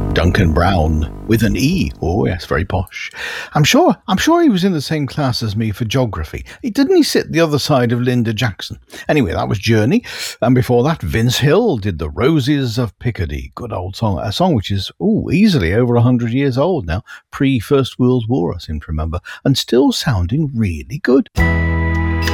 Duncan Brown with an E. Oh yes, very posh. I'm sure he was in the same class as me for geography. Didn't he sit the other side of Linda Jackson? Anyway, that was Journey. And before that, Vince Hill did The Roses of Picardy. Good old song. A song which is easily over 100 years old now. Pre-First World War, I seem to remember. And still sounding really good.